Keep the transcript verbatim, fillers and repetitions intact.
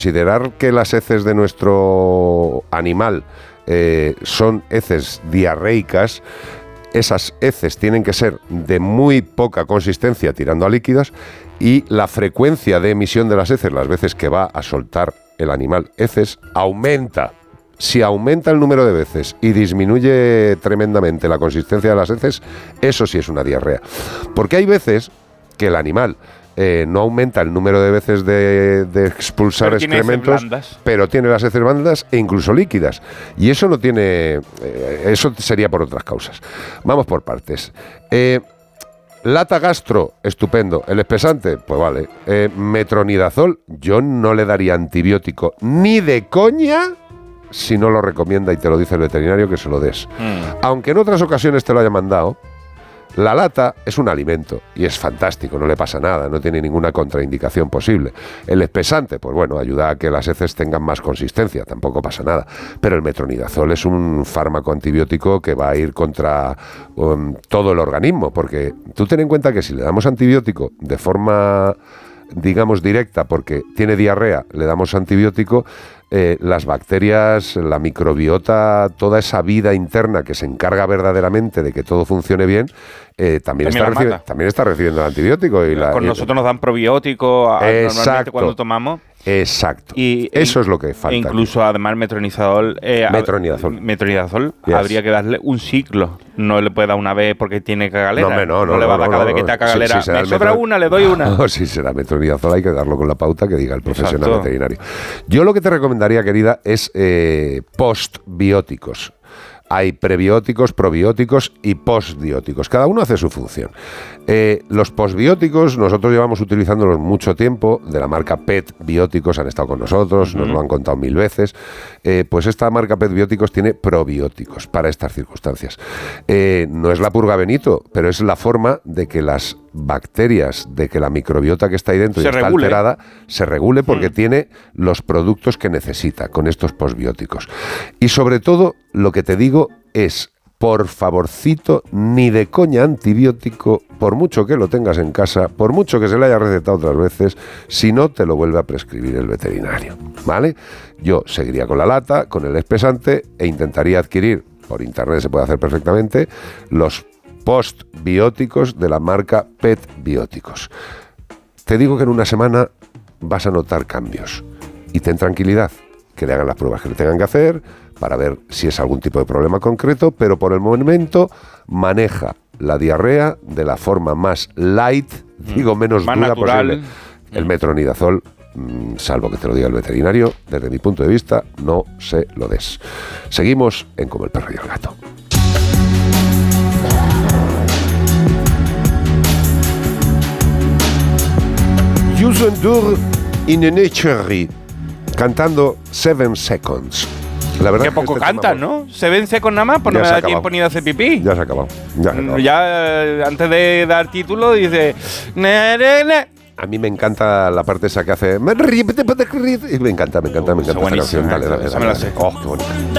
considerar que las heces de nuestro animal eh, son heces diarreicas, esas heces tienen que ser de muy poca consistencia tirando a líquidas y la frecuencia de emisión de las heces, las veces que va a soltar el animal heces, aumenta. Si aumenta el número de veces y disminuye tremendamente la consistencia de las heces, eso sí es una diarrea. Porque hay veces que el animal eh, no aumenta el número de veces de, de expulsar pero excrementos, tiene pero tiene las heces blandas e incluso líquidas. Y eso no tiene... Eh, eso sería por otras causas. Vamos por partes. Eh... Lata gastro, estupendo. El espesante, pues vale. Eh, metronidazol, yo no le daría antibiótico ni de coña si no lo recomienda y te lo dice el veterinario que se lo des. Mm. Aunque en otras ocasiones te lo haya mandado, la lata es un alimento y es fantástico, no le pasa nada, no tiene ninguna contraindicación posible. El espesante, pues bueno, ayuda a que las heces tengan más consistencia, tampoco pasa nada. Pero el metronidazol es un fármaco antibiótico que va a ir contra um, todo el organismo, porque tú ten en cuenta que si le damos antibiótico de forma, digamos, directa, porque tiene diarrea, le damos antibiótico, Eh, las bacterias, la microbiota, toda esa vida interna que se encarga verdaderamente de que todo funcione bien, eh, también, también, está recibi- también está recibiendo el antibiótico. Y la, Con y nosotros nos dan probióticos normalmente cuando tomamos. Exacto. Y, Eso e, es lo que falta. E incluso, aquí. además, metronidazol. Eh, metronidazol. Metronidazol Yes. habría que darle un ciclo. No le puede dar una vez porque tiene cagalera. No, no, no, no le va a dar no, cada no, vez que está cagalera. Si, si me sobra metro... una, le doy una. No, si será metronidazol hay que darlo con la pauta que diga el profesional Exacto. veterinario. Yo lo que te recomendaría, querida, es eh, postbióticos. Hay prebióticos, probióticos y postbióticos. Cada uno hace su función. Eh, los postbióticos, nosotros llevamos utilizándolos mucho tiempo, de la marca P E T Bióticos, han estado con nosotros, uh-huh. nos lo han contado mil veces. Eh, pues esta marca P E T Bióticos tiene probióticos para estas circunstancias. Eh, no es la purga Benito, pero es la forma de que las bacterias, de que la microbiota que está ahí dentro se y está regule. alterada, se regule porque mm. tiene los productos que necesita con estos postbióticos. Y sobre todo, lo que te digo es, por favorcito, ni de coña antibiótico, por mucho que lo tengas en casa, por mucho que se le haya recetado otras veces, si no te lo vuelve a prescribir el veterinario, ¿vale? Yo seguiría con la lata, con el espesante e intentaría adquirir, por internet se puede hacer perfectamente, los postbióticos de la marca P E T Bióticos. Te digo que en una semana vas a notar cambios y ten tranquilidad, que le hagan las pruebas que le tengan que hacer para ver si es algún tipo de problema concreto, pero por el momento maneja la diarrea de la forma más light, digo menos más dura natural. posible. El metronidazol, salvo que te lo diga el veterinario, desde mi punto de vista, no se lo des. Seguimos en Como el perro y el gato. Yusun Dur in a Nature, cantando Seven Seconds. La verdad que es poco que este cantan, ¿no? Se vence con nada más, pues no me da tiempo ni de hacer pipí. Ya se ha acabado. Ya, se ha acabado. ya eh, antes de dar título dice... Ne, ne, ne. A mí me encanta la parte esa que hace... Y me encanta, me encanta, me encanta esta canción. Dale, dale, dale, dale. Oh, qué bonito.